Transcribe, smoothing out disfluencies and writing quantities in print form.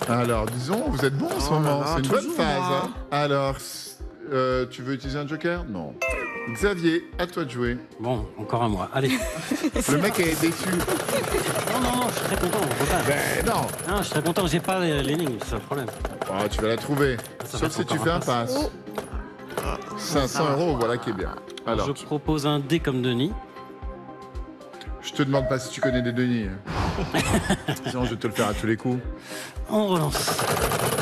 Alors, disons, vous êtes bon en ce Oh là moment. là, C'est une bonne toujours phase. moi. Hein. Alors, tu veux utiliser un joker? Non. Xavier, à toi de jouer. Bon, encore un mois. Allez. Le mec est déçu. Non, je suis très content. On repart. Ben non. Non, je suis très content. J'ai pas l'énigme, c'est le problème. Oh, tu vas la trouver. Ça Sauf va si être tu encore fais un un pass. Oh. 500 €, voilà qui est bien. Alors, je propose un dé comme Denis. je te demande pas si tu connais des Denis. Sinon, je vais te le faire à tous les coups. On relance.